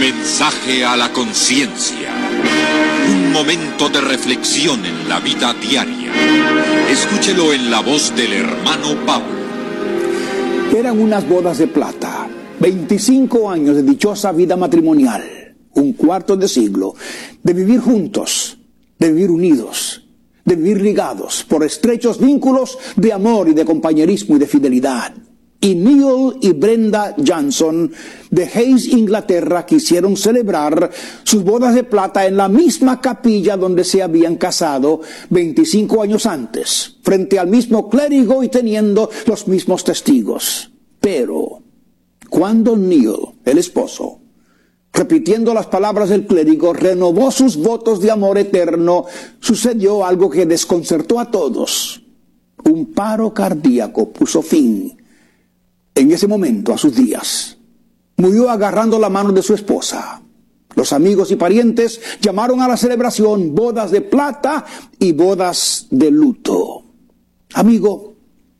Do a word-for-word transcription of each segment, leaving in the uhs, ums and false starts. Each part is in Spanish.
Mensaje a la conciencia. Un momento de reflexión en la vida diaria. Escúchelo en la voz del hermano Pablo. Eran unas bodas de plata, veinticinco años de dichosa vida matrimonial, un cuarto de siglo, de vivir juntos, de vivir unidos, de vivir ligados por estrechos vínculos de amor y de compañerismo y de fidelidad. Y Neil y Brenda Johnson de Hayes, Inglaterra, quisieron celebrar sus bodas de plata en la misma capilla donde se habían casado veinticinco años antes, frente al mismo clérigo y teniendo los mismos testigos. Pero cuando Neil, el esposo, repitiendo las palabras del clérigo, renovó sus votos de amor eterno, sucedió algo que desconcertó a todos. Un paro cardíaco puso fin en ese momento a sus días. Murió agarrando la mano de su esposa. Los amigos y parientes llamaron a la celebración bodas de plata y bodas de luto. Amigo,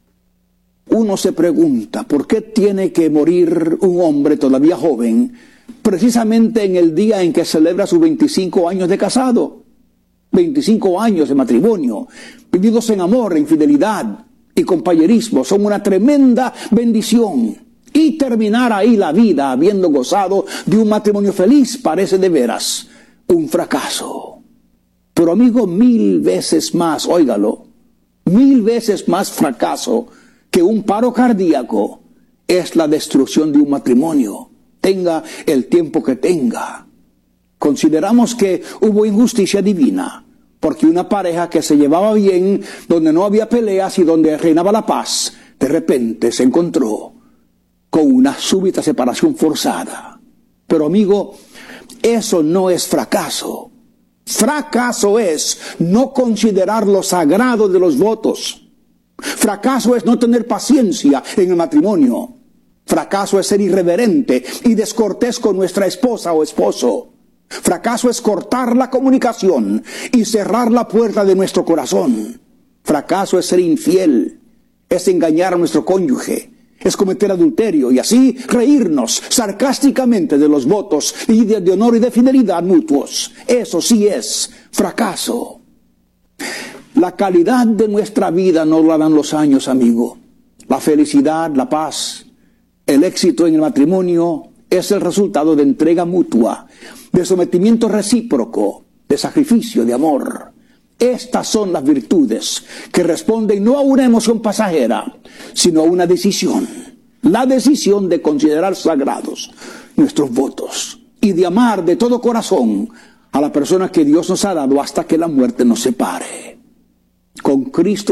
uno se pregunta, ¿por qué tiene que morir un hombre todavía joven precisamente en el día en que celebra sus veinticinco años de casado? veinticinco años de matrimonio, vividos en amor, en fidelidad y compañerismo, son una tremenda bendición. Y terminar ahí la vida habiendo gozado de un matrimonio feliz parece de veras un fracaso. Pero amigo, mil veces más, óigalo, mil veces más fracaso que un paro cardíaco es la destrucción de un matrimonio, tenga el tiempo que tenga. Consideramos que hubo injusticia divina, porque una pareja que se llevaba bien, donde no había peleas y donde reinaba la paz, de repente se encontró con una súbita separación forzada. Pero amigo, eso no es fracaso. Fracaso es no considerar lo sagrado de los votos. Fracaso es no tener paciencia en el matrimonio. Fracaso es ser irreverente y descortés con nuestra esposa o esposo. Fracaso es cortar la comunicación y cerrar la puerta de nuestro corazón. Fracaso es ser infiel, es engañar a nuestro cónyuge, es cometer adulterio y así reírnos sarcásticamente de los votos y de, de honor y de fidelidad mutuos. Eso sí es fracaso. La calidad de nuestra vida no la dan los años, amigo. La felicidad, la paz, el éxito en el matrimonio es el resultado de entrega mutua, de sometimiento recíproco, de sacrificio, de amor. Estas son las virtudes que responden no a una emoción pasajera, sino a una decisión. La decisión de considerar sagrados nuestros votos y de amar de todo corazón a la persona que Dios nos ha dado hasta que la muerte nos separe. Con Cristo